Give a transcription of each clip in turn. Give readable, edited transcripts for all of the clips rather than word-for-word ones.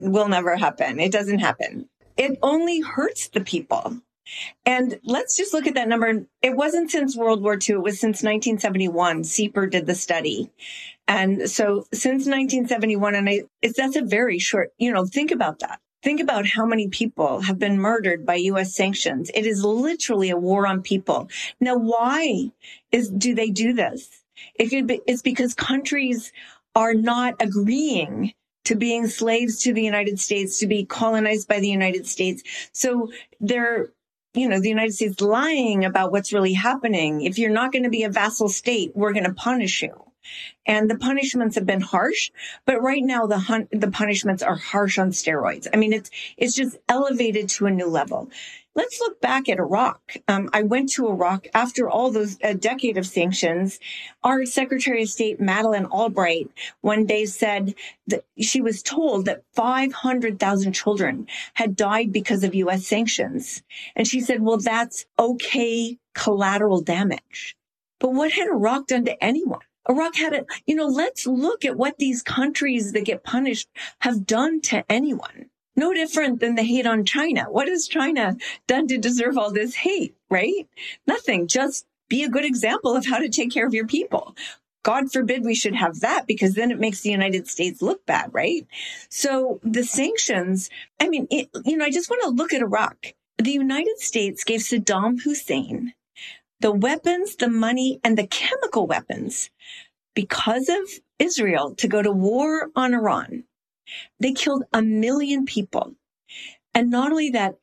will never happen. It doesn't happen. It only hurts the people. And let's just look at that number. It wasn't since World War II. It was since 1971. CEPR did the study. And so since 1971, and that's a very short, think about that. Think about how many people have been murdered by U.S. sanctions. It is literally a war on people. Now, why do they do this? It's because countries are not agreeing to being slaves to the United States, to be colonized by the United States. So they're, the United States lying about what's really happening. If you're not going to be a vassal state, we're going to punish you. And the punishments have been harsh, but right now the punishments are harsh on steroids. I mean, it's just elevated to a new level. Let's look back at Iraq. I went to Iraq after all those a decade of sanctions. Our Secretary of State, Madeleine Albright, one day said that she was told that 500,000 children had died because of U.S. sanctions. And she said, well, that's okay collateral damage. But what had Iraq done to anyone? Iraq had it, let's look at what these countries that get punished have done to anyone. No different than the hate on China. What has China done to deserve all this hate, right? Nothing. Just be a good example of how to take care of your people. God forbid we should have that, because then it makes the United States look bad, right? So the sanctions, I just want to look at Iraq. The United States gave Saddam Hussein the weapons, the money, and the chemical weapons because of Israel to go to war on Iran. They killed 1 million people. And not only that,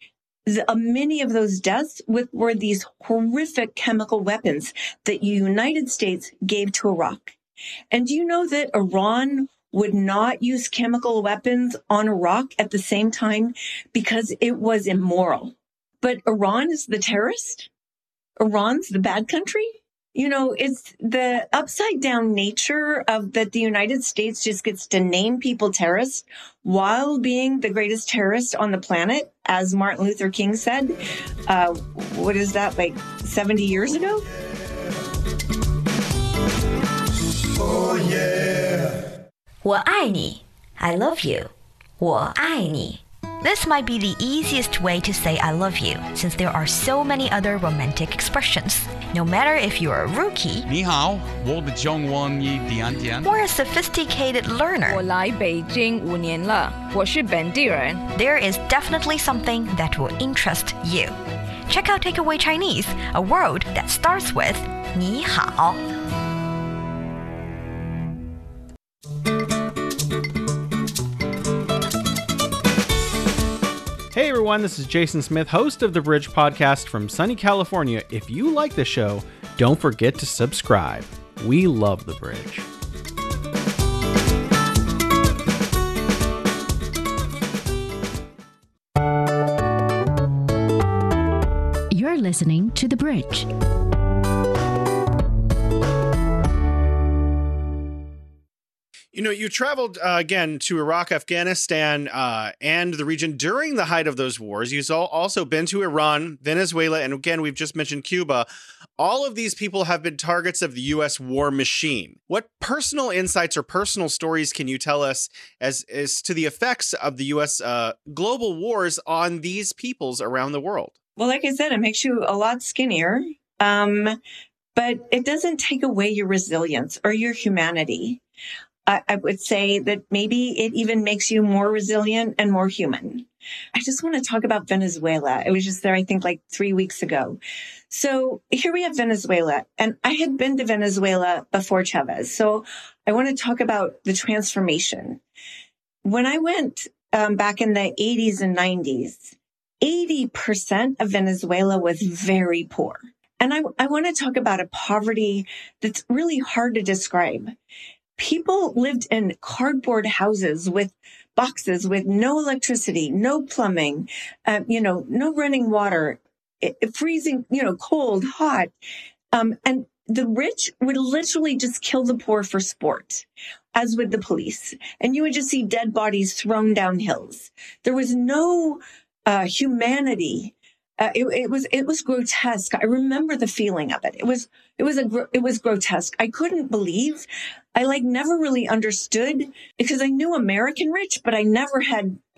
many of those deaths were these horrific chemical weapons that the United States gave to Iraq. And do you know that Iran would not use chemical weapons on Iraq at the same time because it was immoral? But Iran is the terrorist? Iran's the bad country? It's the upside down nature of that the United States just gets to name people terrorists while being the greatest terrorist on the planet, as Martin Luther King said. What is that, like 70 years ago? Oh, yeah. 我爱你 I love you. 我爱你 This might be the easiest way to say I love you, since there are so many other romantic expressions. No matter if you're a rookie 你好，我的中文一点点 or a sophisticated learner, 我来北京5年了，我是本地人。 there is definitely something that will interest you. Check out Takeaway Chinese, a word that starts with 你好. Hey everyone, this is Jason Smith, host of the Bridge Podcast from sunny California. If you like the show, don't forget to subscribe. We love the Bridge. You're listening to The Bridge. You traveled again to Iraq, Afghanistan, and the region during the height of those wars. You've also been to Iran, Venezuela, and again, we've just mentioned Cuba. All of these people have been targets of the U.S. war machine. What personal insights or personal stories can you tell us as to the effects of the U.S. Global wars on these peoples around the world? Well, like I said, it makes you a lot skinnier, but it doesn't take away your resilience or your humanity. I would say that maybe it even makes you more resilient and more human. I just want to talk about Venezuela. I was just there, I think, like 3 weeks ago. So here we have Venezuela, and I had been to Venezuela before Chavez. So I want to talk about the transformation. When I went back in the 80s and 90s, 80% of Venezuela was very poor. And I want to talk about a poverty that's really hard to describe. People lived in cardboard houses with boxes with no electricity, no plumbing, no running water, freezing, cold, hot. And the rich would literally just kill the poor for sport, as would the police. And you would just see dead bodies thrown down hills. There was no humanity It was grotesque. I remember the feeling of it. It was grotesque. I couldn't believe. I never really understood because I knew American Rich, but I never had